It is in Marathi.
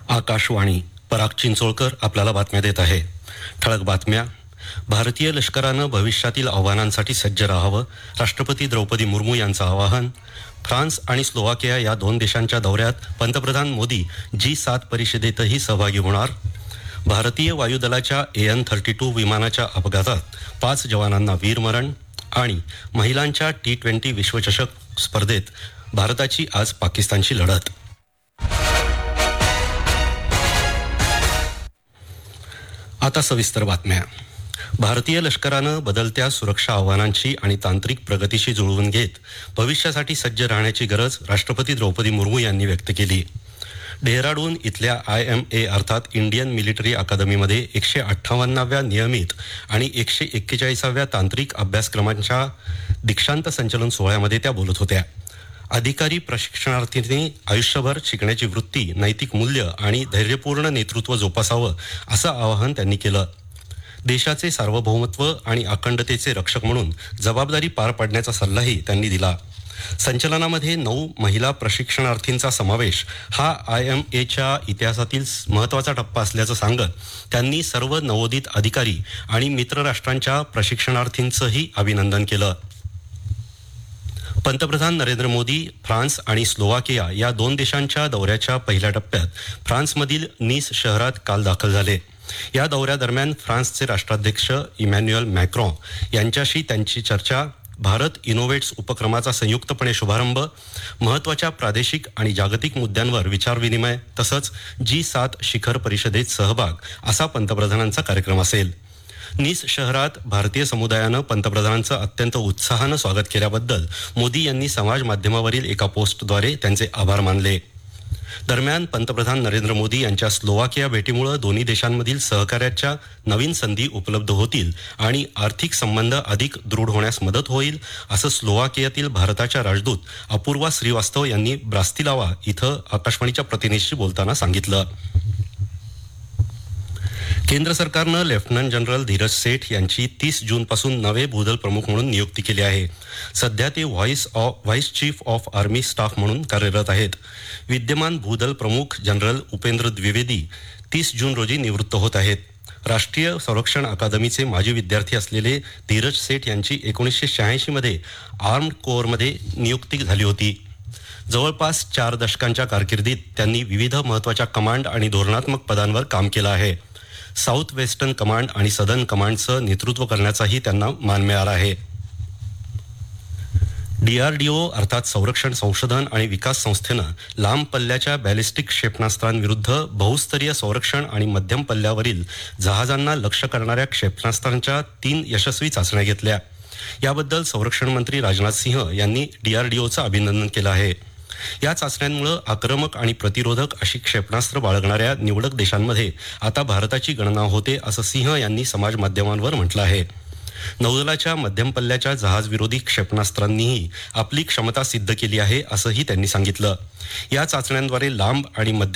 आकाशवाणी. पराग चिंचोळकर आपल्याला बातम्या देत आहे. ठळक बातम्या. भारतीय लष्करानं भविष्यातील आव्हानांसाठी सज्ज राहावं, राष्ट्रपती द्रौपदी मुर्मू यांचं आवाहन. फ्रान्स आणि स्लोवाकिया या दोन देशांच्या दौऱ्यात पंतप्रधान मोदी G7 परिषदेतही सहभागी होणार. भारतीय वायुदलाच्या AN-32 विमानाच्या अपघातात 5 जवानांना वीरमरण. आणि महिलांच्या T20 विश्वचषक स्पर्धेत भारताची आज पाकिस्तानशी लढत. आता सविस्तर बातम्या. भारतीय लष्करानं बदलत्या सुरक्षा आव्हानांची आणि तांत्रिक प्रगतीशी जुळवून घेत भविष्यासाठी सज्ज राहण्याची गरज राष्ट्रपती द्रौपदी मुर्मू यांनी व्यक्त केली. डेहराडून इथल्या IMA अर्थात इंडियन मिलिटरी अकादमीमध्ये 158व्या नियमित आणि 141व्या तांत्रिक अभ्यासक्रमांच्या दीक्षांत संचलन सोहळ्यामध्ये त्या बोलत होत्या. अधिकारी प्रशिक्षणार्थींनी आयुष्यभर शिकण्याची वृत्ती, नैतिक मूल्य आणि धैर्यपूर्ण नेतृत्व जोपासावं असं आवाहन त्यांनी केलं. देशाचे सार्वभौमत्व आणि अखंडतेचे रक्षक म्हणून जबाबदारी पार पाडण्याचा सल्लाही त्यांनी दिला. संचलनामध्ये 9 महिला प्रशिक्षणार्थींचा समावेश हा IMAच्या इतिहासातील महत्त्वाचा टप्पा असल्याचं सांगत त्यांनी सर्व नवोदित अधिकारी आणि मित्र राष्ट्रांच्या प्रशिक्षणार्थींचंही अभिनंदन केलं. पंतप्रधान नरेंद्र मोदी फ्रान्स आणि स्लोवाकिया या दोन देशांच्या दौऱ्याच्या पहिल्या टप्प्यात फ्रान्समधील नीस शहरात काल दाखल झाले. या दौऱ्यादरम्यान फ्रान्सचे राष्ट्राध्यक्ष इमॅन्युएल मॅक्रॉन यांच्याशी त्यांची चर्चा, भारत इनोव्हेट्स उपक्रमाचा संयुक्तपणे शुभारंभ, महत्त्वाच्या प्रादेशिक आणि जागतिक मुद्द्यांवर विचारविनिमय तसंच G7 शिखर परिषदेत सहभाग असा पंतप्रधानांचा कार्यक्रम असेल. नीस शहरात भारतीय समुदायानं पंतप्रधानांचं अत्यंत उत्साहानं स्वागत केल्याबद्दल मोदी यांनी समाज माध्यमावरील एका पोस्टद्वारे त्यांचे आभार मानले. दरम्यान पंतप्रधान नरेंद्र मोदी यांच्या स्लोवाकिया भेटीमुळे दोन्ही देशांमधील सहकार्याच्या नवीन संधी उपलब्ध होतील आणि आर्थिक संबंध अधिक दृढ होण्यास मदत होईल असं स्लोवाकियातील भारताच्या राजदूत अपूर्वा श्रीवास्तव यांनी ब्रास्तिलावा इथं आकाशवाणीच्या प्रतिनिधीशी बोलताना सांगितलं. केंद्र सरकारनं लेफ्टनंट जनरल धीरज सेठ यांची 30 जूनपासून नवे भूदल प्रमुख म्हणून नियुक्ती केली आहे. सध्या ते vice chief of army staff म्हणून कार्यरत आहेत. विद्यमान भूदल प्रमुख जनरल उपेंद्र द्विवेदी 30 जून रोजी निवृत्त होत आहेत. राष्ट्रीय संरक्षण अकादमीचे माजी विद्यार्थी असलेले धीरज सेठ यांची 1986 मध्ये आर्म्ड कोअरमध्ये नियुक्ती झाली होती. जवळपास 4 दशकांच्या कारकिर्दीत त्यांनी विविध महत्त्वाच्या कमांड आणि धोरणात्मक पदांवर काम केलं आहे. साऊथ वेस्टर्न कमांड आणि सदर्न कमांडचं नेतृत्व करण्याचाही त्यांना मान मिळाला आहे. DRDO अर्थात संरक्षण संशोधन आणि विकास संस्थेनं लांब पल्ल्याच्या बॅलिस्टिक क्षेपणास्त्रांविरुद्ध बहुस्तरीय संरक्षण आणि मध्यम पल्ल्यावरील जहाजांना लक्ष्य करणाऱ्या क्षेपणास्त्रांच्या 3 यशस्वी चाचण्या घेतल्या. याबद्दल संरक्षण मंत्री राजनाथ सिंह यांनी DRDOचं अभिनंदन केलं आहे. या चाचण्यांमुळे आक्रमक आणि प्रतिरोधक अशी क्षेपणास्त्र बाळगणाऱ्या निवडक देशांमध्ये आता भारताची गणना होते असं सिंह यांनी समाज माध्यमांवर म्हटलं आहे. नौदलाच्या मध्यम पल्ल्याच्या जहाजविरोधी क्षेपणास्त्रांनीही आपली क्षमता सिद्ध केली आहे असंही त्यांनी सांगितलं. या चाचण्यांद्वारे लांब आणि मध्यम